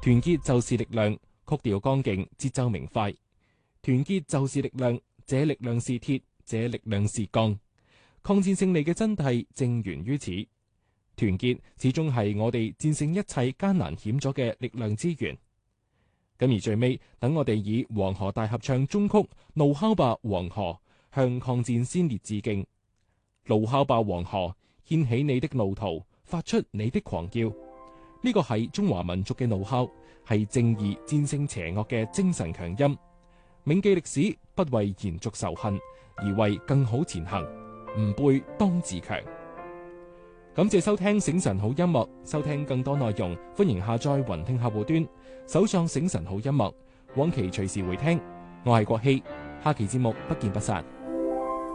團結就是力量，曲調剛勁，節奏明快。團結就是力量，這力量是鐵，這力量是鋼。抗戰勝利嘅真諦正源於此。團結始終係我哋戰勝一切艱難險阻嘅力量之源。咁而最尾，等我哋以黃河大合唱中曲《怒吼吧黃河》向抗戰先烈致敬。怒吼吧黃河，掀起你的怒濤，發出你的狂叫。呢個係中華民族嘅怒吼，係正義戰勝邪惡嘅精神強音。銘記歷史，不為延續仇恨，而為更好前行。吾輩當自強。感謝收聽醒晨好音樂，收聽更多內容，歡迎下載雲聽客戶端，搜索醒晨好音樂，往期隨時回聽。我係國希，下期節目不見不散。